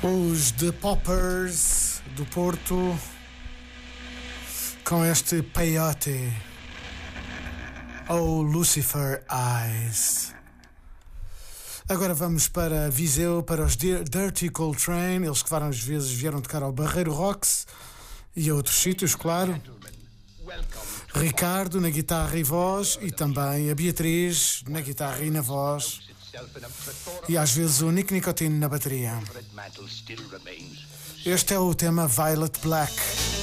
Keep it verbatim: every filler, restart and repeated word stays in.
Os The Poppers do Porto com este Peyote ou Lucifer Eyes. Agora vamos para Viseu, para os Dirty Coltrane, eles que várias vezes vieram tocar ao Barreiro Rocks e a outros sítios, claro. Ricardo na guitarra e voz, e também a Beatriz na guitarra e na voz, e às vezes o Nick Nicotine na bateria. Este é o tema Violet Black.